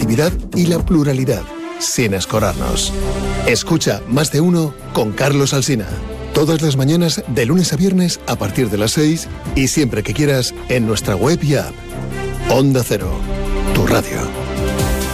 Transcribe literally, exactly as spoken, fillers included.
creatividad y la pluralidad, sin escorarnos. Escucha Más de Uno con Carlos Alsina. Todas las mañanas, de lunes a viernes, a partir de las seis y siempre que quieras, en nuestra web y app. Onda Cero, tu radio.